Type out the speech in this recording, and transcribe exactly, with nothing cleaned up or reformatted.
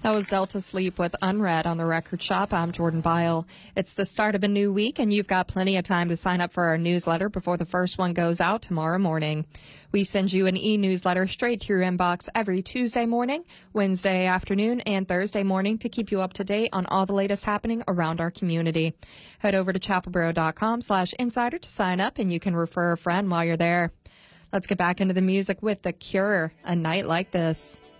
That was Delta Sleep with Unread on the Record Shop. I'm Jordan Bile. It's the start of a new week, and you've got plenty of time to sign up for our newsletter before the first one goes out tomorrow morning. We send you an e-newsletter straight to your inbox every Tuesday morning, Wednesday afternoon, and Thursday morning to keep you up to date on all the latest happening around our community. Head over to chapelboro.com slash insider to sign up, and you can refer a friend while you're there. Let's get back into the music with The Cure, A Night Like This.